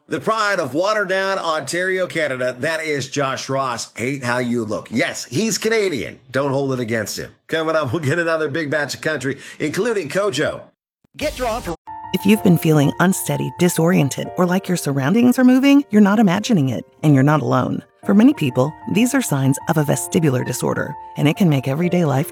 The pride of Waterdown, Ontario, Canada. That is Josh Ross. Hate how you look. Yes, he's Canadian. Don't hold it against him. Coming up, we'll get another big batch of country, including Kojo. Get drawn for. If you've been feeling unsteady, disoriented, or like your surroundings are moving, you're not imagining it, and you're not alone. For many people, these are signs of a vestibular disorder, and it can make everyday life